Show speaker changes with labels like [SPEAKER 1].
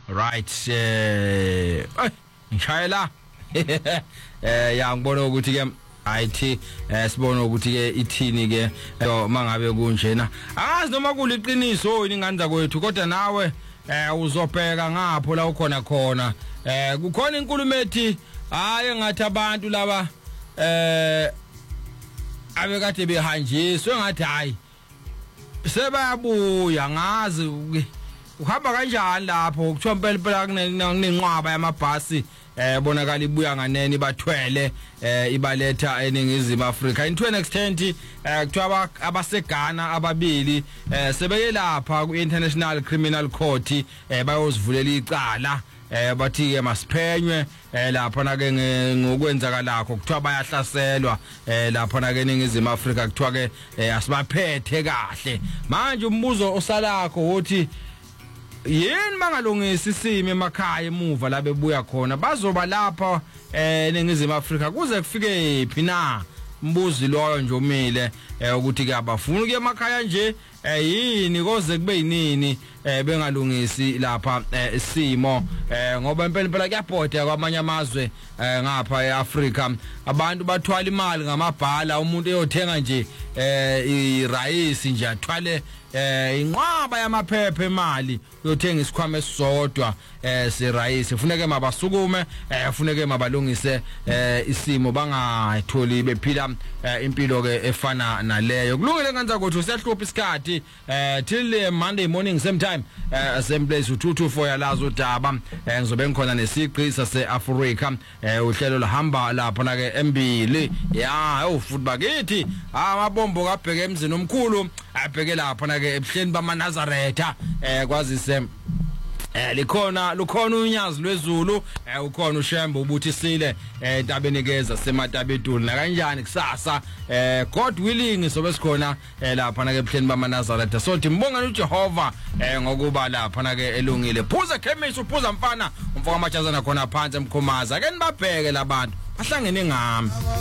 [SPEAKER 1] right ngishayela ya ngibona ukuthi ke IT sibona ukuthi ke ithini ke mangabe kunjena angazi noma kuliqiniso ingane kwethu kodwa nawe uzobheka ngapho la ukhona khona kukhona inkulumo ethi hayi ngathi abantu laba abekade behanjiswe ngathi hayi sebayabuya ngazi uhamba kanjani lapho kuthiwa impela kunenqwaba yamabhasi bonakala ibuya nganeni bathwele ibaletha eningizimu Afrika in to an extent kuthiwa abaseGhana ababili sebeye lapha ku International Criminal Court bayosivulela icala bathi ke masiphenywe lapha na ke ngokwenzakalakho kuthiwa bayahlaselwa lapha na ke eningizimu Afrika kuthiwa ke asibaphethe kahle manje umbuzo osalakho uthi yini mangalungisa isimo emakhaya emuva la bebuya khona bazoba lapha eningizimu Afrika kuze kufike iphi na mbuzi loyo nje umile ukuthi ke abafuna ukuya emakhaya nje yini koze kube yinini bengalungisi lapha isimo ngoba impela kuyabhoda kwamanye amazwe ngapha eAfrika abantu bathwala imali ngamabhala umuntu eyothenga nje irayisi nje athwale inqaba yamaphephe imali uyothenga isikhwama esisodwa serayisi kufuneke mabasukume kufuneke mabalungise isimo bangatholi bephila impilo ke efana naleyo kulungile kanza ukuthi siyahlupha isikhathi till Monday morning same time same place u224 yalazo udaba ngizobe ngikhona nesiqi saseAfrika uhlelo lahamba lapha na ke embili ya futhi bakithi amabombo kabheke emzini omkhulu abheke lapha na ke ebuhleni bamaNazaretha kwazise likhona unyazi lwezulu ukhona uShembe ubuthisile entabenikeza sematabetuli na kanjani kusasa God willing sobe sikhona lapha na ke ebuhleni bamaNazaretha sothi mbonga uJehova ngokuba lapha na ke elungile phuza chemist uphuza mfana umfoka amajazana khona phansi emkhomaza ake nibabheke labantu bahlangene ngami